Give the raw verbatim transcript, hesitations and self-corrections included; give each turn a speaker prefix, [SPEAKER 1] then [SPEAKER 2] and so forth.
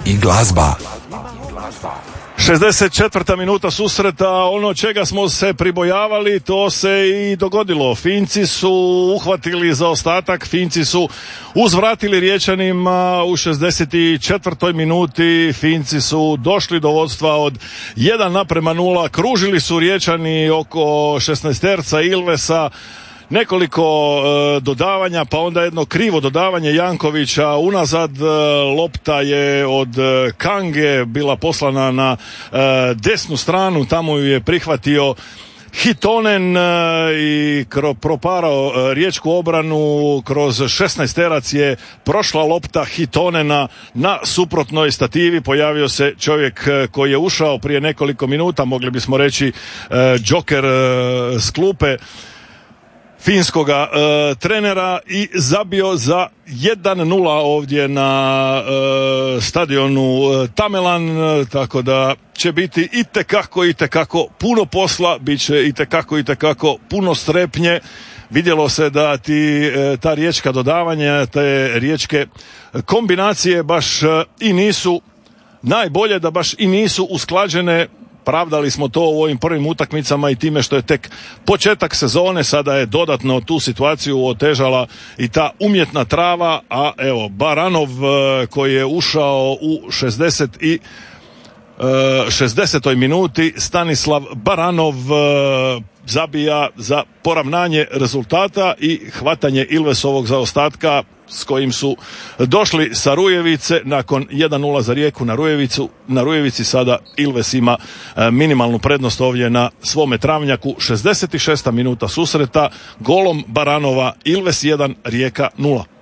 [SPEAKER 1] i glazba.
[SPEAKER 2] šezdeset četvrta minuta susreta, ono čega smo se pribojavali, to se i dogodilo. Finci su uhvatili zaostatak, Finci su uzvratili Riječanima u šezdeset četvrtoj minuti. Finci su došli do vodstva od jedan naprema nula, kružili su Riječani oko šesnaesterca Ilvesa. Nekoliko e, dodavanja, pa onda jedno krivo dodavanje Jankovića unazad. E, lopta je od e, Kange bila poslana na e, desnu stranu, tamo ju je prihvatio Hitonen e, i kro, proparao e, riječku obranu. Kroz šesnaesterac je prošla lopta Hitonena na suprotnoj stativi. Pojavio se čovjek e, koji je ušao prije nekoliko minuta, mogli bismo reći e, džoker e, s klupe finskoga e, trenera i zabio za jedan nula ovdje na e, stadionu e, Tamelan, e, tako da će biti itekako, itekako puno posla, bit će itekako, itekako puno strepnje. Vidjelo se da ti e, ta riječka dodavanja, te riječke kombinacije baš e, i nisu najbolje, da baš i nisu usklađene. Pravdali smo to u ovim prvim utakmicama i time što je tek početak sezone, sada je dodatno tu situaciju otežala i ta umjetna trava, a evo Baranov koji je ušao u šezdeset i šezdesetoj minuti, Stanislav Baranov zabija za poravnanje rezultata i hvatanje Ilvesovog zaostatka s kojim su došli sa Rujevice nakon jedan nula za Rijeku na Rujevicu. Na Rujevici sada Ilves ima minimalnu prednost ovdje na svome travnjaku. šezdeset šesta minuta susreta, golom Baranova Ilves jedan, Rijeka nula.